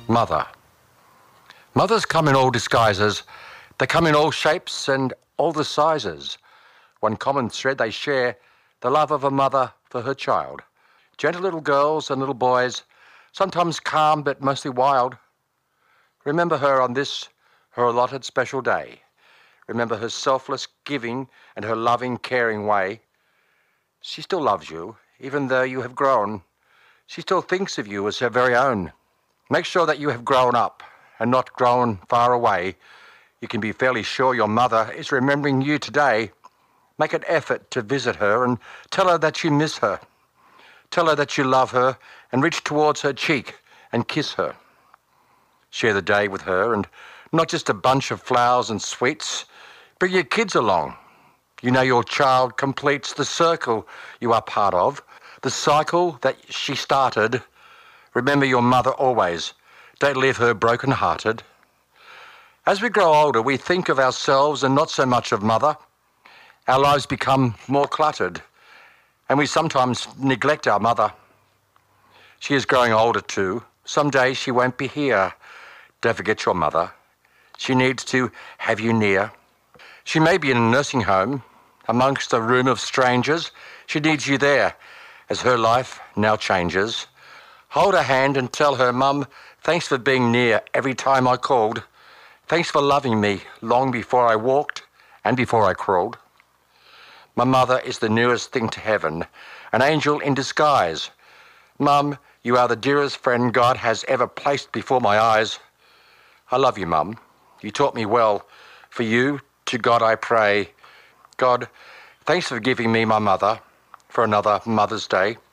Mother. Mothers come in all disguises. They come in all shapes and all the sizes. One common thread they share, the love of a mother for her child. Gentle little girls and little boys, sometimes calm but mostly wild. Remember her on this, her allotted special day. Remember her selfless giving and her loving, caring way. She still loves you, even though you have grown. She still thinks of you as her very own. Make sure that you have grown up and not grown far away. You can be fairly sure your mother is remembering you today. Make an effort to visit her and tell her that you miss her. Tell her that you love her and reach towards her cheek and kiss her. Share the day with her and not just a bunch of flowers and sweets. Bring your kids along. You know your child completes the circle you are part of, the cycle that she started. Remember your mother always. Don't leave her broken-hearted. As we grow older, we think of ourselves and not so much of mother. Our lives become more cluttered, and we sometimes neglect our mother. She is growing older too. Someday she won't be here. Don't forget your mother. She needs to have you near. She may be in a nursing home, amongst a room of strangers. She needs you there, as her life now changes. Hold her hand and tell her, Mum, thanks for being near every time I called. Thanks for loving me long before I walked and before I crawled. My mother is the nearest thing to heaven, an angel in disguise. Mum, you are the dearest friend God has ever placed before my eyes. I love you, Mum. You taught me well. For you, to God I pray. God, thanks for giving me my mother for another Mother's Day.